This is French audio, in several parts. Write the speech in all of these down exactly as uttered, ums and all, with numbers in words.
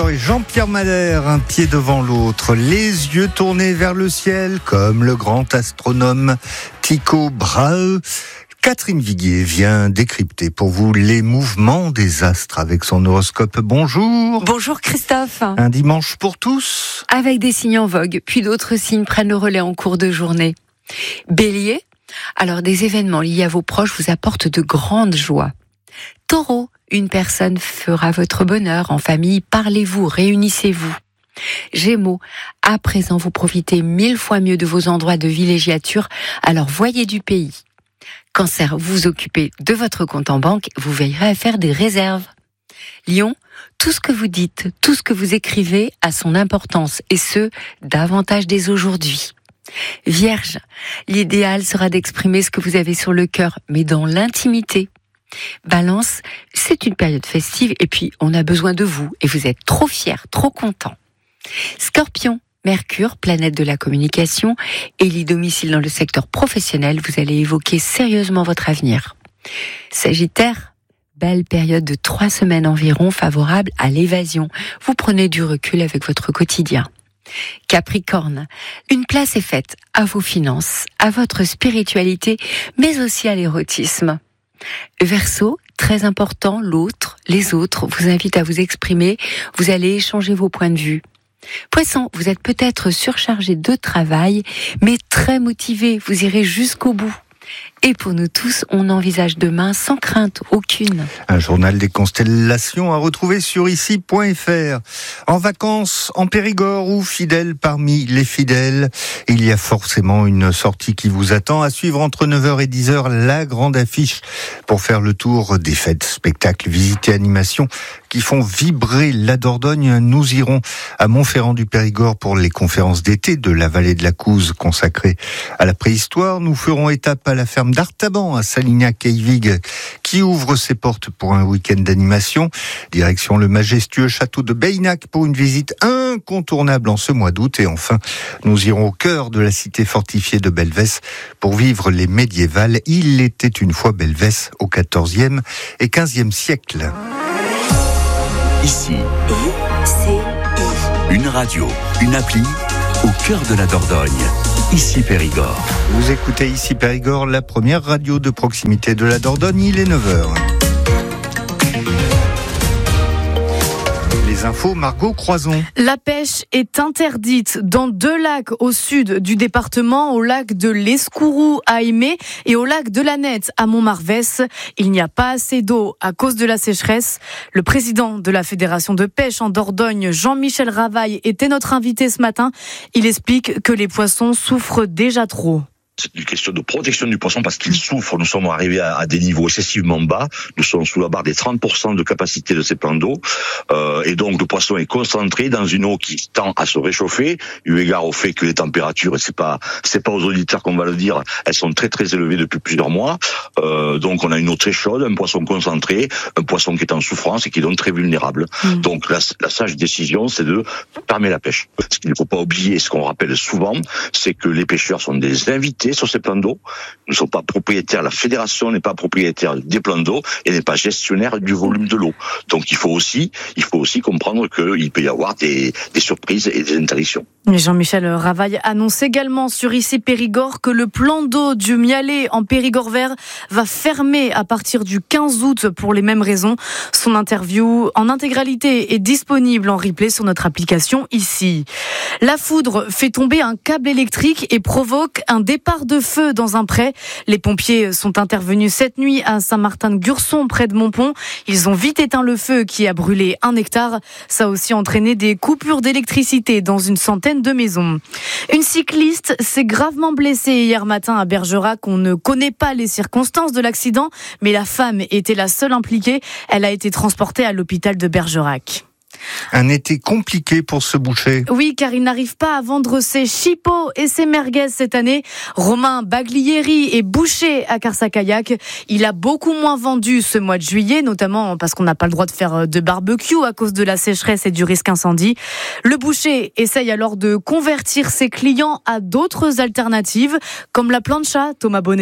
Jean-Pierre Madère, un pied devant l'autre, les yeux tournés vers le ciel, comme le grand astronome Tycho Brahe. Catherine Viguier vient décrypter pour vous les mouvements des astres avec son horoscope. Bonjour. Bonjour Christophe. Un dimanche pour tous. Avec des signes en vogue, puis d'autres signes prennent le relais en cours de journée. Bélier, alors des événements liés à vos proches vous apportent de grandes joies. Taureau, une personne fera votre bonheur en famille, parlez-vous, réunissez-vous. Gémeaux, à présent vous profitez mille fois mieux de vos endroits de villégiature, alors voyez du pays. Cancer, vous vous occupez de votre compte en banque, vous veillerez à faire des réserves. Lion, tout ce que vous dites, tout ce que vous écrivez a son importance, et ce, davantage dès aujourd'hui. Vierge, l'idéal sera d'exprimer ce que vous avez sur le cœur, mais dans l'intimité. Balance, c'est une période festive et puis on a besoin de vous et vous êtes trop fiers, trop contents. Scorpion, Mercure, planète de la communication, élit domicile dans le secteur professionnel, vous allez évoquer sérieusement votre avenir. Sagittaire, belle période de trois semaines environ favorable à l'évasion. Vous prenez du recul avec votre quotidien. Capricorne, une place est faite à vos finances, à votre spiritualité, mais aussi à l'érotisme. Verseau, très important, l'autre, les autres vous invitent à vous exprimer, vous allez échanger vos points de vue. Poisson, vous êtes peut-être surchargé de travail, mais très motivé, vous irez jusqu'au bout. Et pour nous tous, on envisage demain sans crainte aucune. Un journal des constellations à retrouver sur ici point f r. En vacances, en Périgord ou fidèle parmi les fidèles, il y a forcément une sortie qui vous attend. À suivre entre neuf heures et dix heures, la grande affiche pour faire le tour des fêtes, spectacles, visites et animations qui font vibrer la Dordogne. Nous irons à Montferrand du Périgord pour les conférences d'été de la vallée de la Couze consacrée à la préhistoire. Nous ferons étape à la ferme d'Artaban à Salignac-Eyvig qui ouvre ses portes pour un week-end d'animation. Direction le majestueux château de Beynac pour une visite incontournable en ce mois d'août. Et enfin, nous irons au cœur de la cité fortifiée de Belvès pour vivre les médiévales. Il était une fois Belvès au quatorzième et quinzième siècle. Ici, une radio, une appli au cœur de la Dordogne. Ici Périgord. Vous écoutez Ici Périgord, la première radio de proximité de la Dordogne, il est neuf heures. Les infos, Margot Croison. La pêche est interdite dans deux lacs au sud du département, au lac de l'Escourou à Aimé et au lac de la Nette à Montmarvès. Il n'y a pas assez d'eau à cause de la sécheresse. Le président de la Fédération de pêche en Dordogne, Jean-Michel Ravaille, était notre invité ce matin. Il explique que les poissons souffrent déjà trop. C'est une question de protection du poisson parce qu'il souffre. Nous sommes arrivés à, à des niveaux excessivement bas. Nous sommes sous la barre des trente pour cent de capacité de ces plans d'eau. Euh, et donc, le poisson est concentré dans une eau qui tend à se réchauffer, eu égard au fait que les températures, et c'est pas, c'est pas aux auditeurs qu'on va le dire, elles sont très très élevées depuis plusieurs mois. Euh, donc, on a une eau très chaude, un poisson concentré, un poisson qui est en souffrance et qui est donc très vulnérable. Mmh. Donc, la, la sage décision, c'est de fermer la pêche. Ce qu'il ne faut pas oublier, ce qu'on rappelle souvent, c'est que les pêcheurs sont des invités sur ces plans d'eau. Nous ne sommes pas propriétaires, la fédération n'est pas propriétaire des plans d'eau et n'est pas gestionnaire du volume de l'eau. Donc il faut aussi, il faut aussi comprendre qu'il peut y avoir des, des surprises et des interdictions. Jean-Michel Ravaille annonce également sur Ici Périgord que le plan d'eau du Mialet en Périgord vert va fermer à partir du quinze août pour les mêmes raisons. Son interview en intégralité est disponible en replay sur notre application Ici. La foudre fait tomber un câble électrique et provoque un départ de feu dans un pré. Les pompiers sont intervenus cette nuit à Saint-Martin-de-Gurson près de Montpont. Ils ont vite éteint le feu qui a brûlé un hectare. Ça a aussi entraîné des coupures d'électricité dans une centaine de maisons. Une cycliste s'est gravement blessée hier matin à Bergerac. On ne connaît pas les circonstances de l'accident, mais la femme était la seule impliquée. Elle a été transportée à l'hôpital de Bergerac. Un été compliqué pour ce boucher. Oui, car il n'arrive pas à vendre ses chipots et ses merguez cette année. Romain Baglieri est boucher à Carsacaillac. Il a beaucoup moins vendu ce mois de juillet, notamment parce qu'on n'a pas le droit de faire de barbecue à cause de la sécheresse et du risque incendie. Le boucher essaye alors de convertir ses clients à d'autres alternatives, comme la plancha, Thomas Bonnet.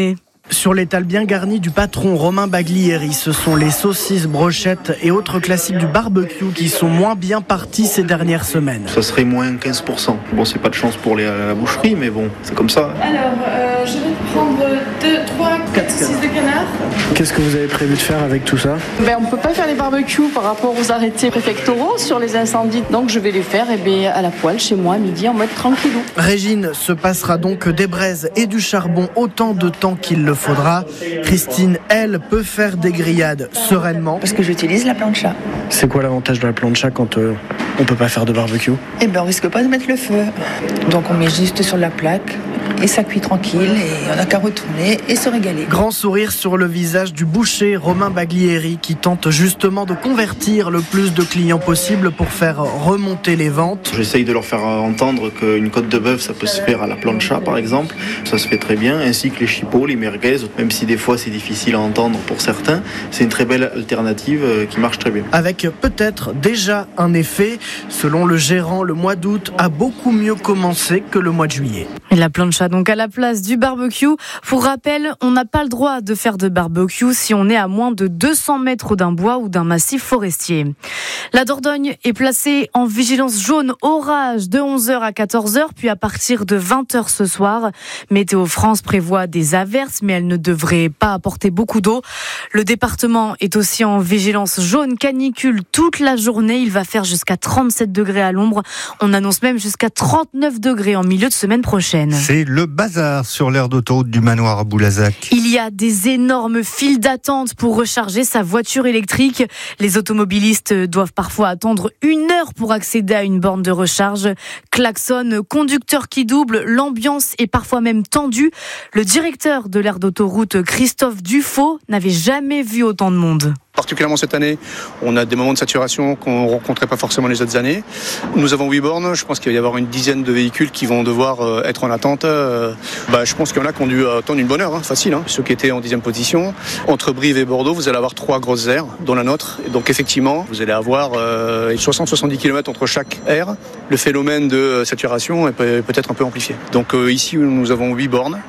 Sur l'étal bien garni du patron Romain Baglieri, ce sont les saucisses, brochettes et autres classiques du barbecue qui sont moins bien partis ces dernières semaines. Ça serait moins quinze pour cent. Bon, c'est pas de chance pour les, la boucherie, mais bon, c'est comme ça. Alors, euh, je vais te prendre deux, trois, quatre saucisses de canard. Qu'est-ce que vous avez prévu de faire avec tout ça ? Ben, on ne peut pas faire les barbecues par rapport aux arrêtés préfectoraux sur les incendies. Donc je vais les faire eh bien, à la poêle chez moi à midi en mode tranquillou. Régine se passera donc des braises et du charbon autant de temps qu'il le faudra. Christine, elle, peut faire des grillades sereinement. Parce que j'utilise la plancha. C'est quoi l'avantage de la plancha quand euh, on peut pas faire de barbecue ? Eh ben on risque pas de mettre le feu. Donc on met juste sur la plaque et ça cuit tranquille et on n'a qu'à retourner et se régaler. Grand sourire sur le visage du boucher Romain Baglieri qui tente justement de convertir le plus de clients possible pour faire remonter les ventes. J'essaye de leur faire entendre qu'une côte de bœuf ça peut se faire à la plancha par exemple, ça se fait très bien, ainsi que les chipots, les merguez, même si des fois c'est difficile à entendre pour certains, c'est une très belle alternative qui marche très bien. Avec peut-être déjà un effet, selon le gérant, le mois d'août a beaucoup mieux commencé que le mois de juillet. Et la plancha donc à la place du barbecue. Pour rappel, on n'a pas le droit de faire de barbecue si on est à moins de deux cents mètres d'un bois ou d'un massif forestier. La Dordogne est placée en vigilance jaune orage de onze heures à quatorze heures, puis à partir de vingt heures ce soir. Météo France prévoit des averses, mais elles ne devraient pas apporter beaucoup d'eau. Le département est aussi en vigilance jaune canicule toute la journée. Il va faire jusqu'à trente-sept degrés à l'ombre. On annonce même jusqu'à trente-neuf degrés en milieu de semaine prochaine. C'est le bazar sur l'aire d'autoroute du Manoir à Boulazac. Il y a des énormes files d'attente pour recharger sa voiture électrique. Les automobilistes doivent parfois attendre une heure pour accéder à une borne de recharge. Klaxon, conducteur qui double, l'ambiance est parfois même tendue. Le directeur de l'aire d'autoroute, Christophe Dufaux, n'avait jamais vu autant de monde. Particulièrement cette année, on a des moments de saturation qu'on ne rencontrait pas forcément les autres années. Nous avons huit bornes, je pense qu'il va y avoir une dizaine de véhicules qui vont devoir être en attente. Bah, je pense qu'il y en a qui ont dû attendre une bonne heure, hein, facile. Hein. Ceux qui étaient en dixième position. Entre Brive et Bordeaux, vous allez avoir trois grosses aires, dont la nôtre. Et donc effectivement, vous allez avoir euh, soixante à soixante-dix kilomètres entre chaque aire. Le phénomène de saturation est peut-être un peu amplifié. Donc euh, ici, nous avons huit bornes.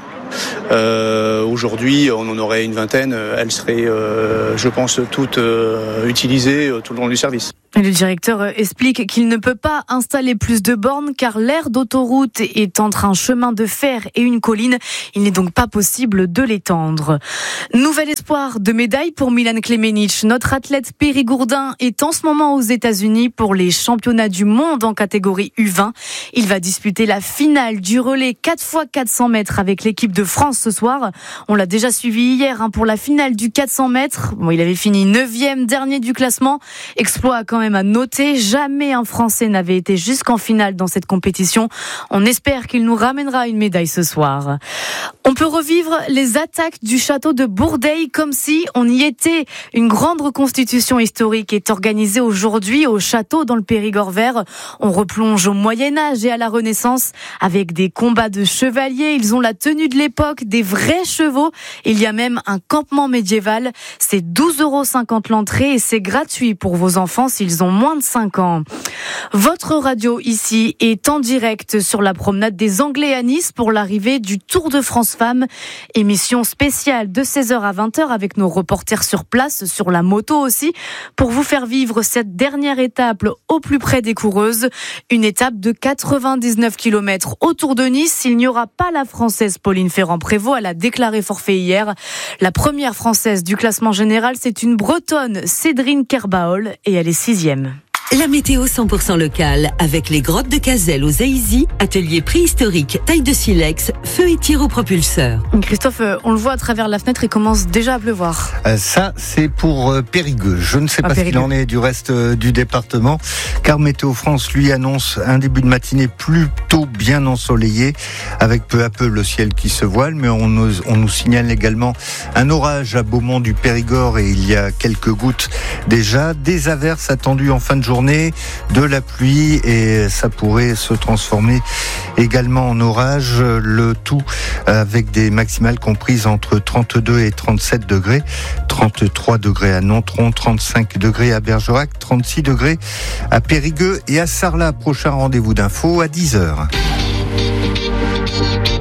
Euh, aujourd'hui, on en aurait une vingtaine. Elles seraient, euh, je pense, toutes euh, utilisées euh, tout le long du service. Le directeur explique qu'il ne peut pas installer plus de bornes car l'aire d'autoroute est entre un chemin de fer et une colline. Il n'est donc pas possible de l'étendre. Nouvel espoir de médaille pour Milan Klemenic. Notre athlète périgourdin est en ce moment aux États-Unis pour les championnats du monde en catégorie U vingt. Il va disputer la finale du relais quatre fois quatre cents mètres avec l'équipe de France ce soir. On l'a déjà suivi hier hein, pour la finale du quatre cents mètres. Bon, il avait fini neuvième, dernier du classement. Exploit quand même à noter. Jamais un Français n'avait été jusqu'en finale dans cette compétition. On espère qu'il nous ramènera une médaille ce soir. On peut revivre les attaques du château de Bourdeil comme si on y était. Une grande reconstitution historique est organisée aujourd'hui au château dans le Périgord vert. On replonge au Moyen-Âge et à la Renaissance avec des combats de chevaliers. Ils ont la tenue de l'époque, des vrais chevaux. Il y a même un campement médiéval. C'est douze euros cinquante l'entrée et c'est gratuit pour vos enfants s'ils ont moins de cinq ans. Votre radio ici est en direct sur la promenade des Anglais à Nice pour l'arrivée du Tour de France Femmes. Émission spéciale de seize heures à vingt heures avec nos reporters sur place, sur la moto aussi, pour vous faire vivre cette dernière étape au plus près des coureuses. Une étape de quatre-vingt-dix-neuf kilomètres autour de Nice. Il n'y aura pas la Française Pauline Ferrand-Prévot. Elle a déclaré forfait hier. La première Française du classement général, c'est une Bretonne, Cédrine Kerbaol, et elle est sixième. La météo cent pour cent locale, avec les grottes de Cazel aux Aïsy, atelier préhistorique, taille de silex, feu et tir au propulseur. Christophe, on le voit à travers la fenêtre, il commence déjà à pleuvoir. Euh, ça, c'est pour euh, Périgueux. Je ne sais ah, pas Périgueux. Ce qu'il en est du reste euh, du département, car Météo France, lui, annonce un début de matinée plutôt bien ensoleillé, avec peu à peu le ciel qui se voile, mais on nous, on nous signale également un orage à Beaumont du Périgord, et il y a quelques gouttes déjà, des averses attendues en fin de journée, de la pluie, et ça pourrait se transformer également en orage, le tout avec des maximales comprises entre trente-deux et trente-sept degrés, trente-trois degrés à Nontron, trente-cinq degrés à Bergerac, trente-six degrés à Périgueux et à Sarlat. Prochain rendez-vous d'info à dix heures.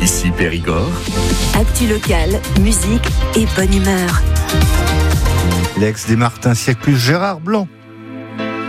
Ici Périgord. Actu local, musique et bonne humeur. L'ex des Martin Circus, Gérard Blanc.